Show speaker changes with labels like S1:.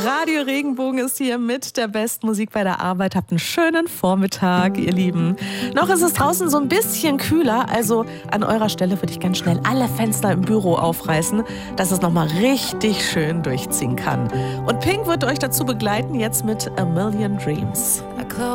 S1: Radio Regenbogen ist hier mit der besten Musik bei der Arbeit. Habt einen schönen Vormittag, ihr Lieben. Noch ist es draußen so ein bisschen kühler, also an eurer Stelle würde ich ganz schnell alle Fenster im Büro aufreißen, dass es nochmal richtig schön durchziehen kann. Und Pink wird euch dazu begleiten, jetzt mit A Million Dreams.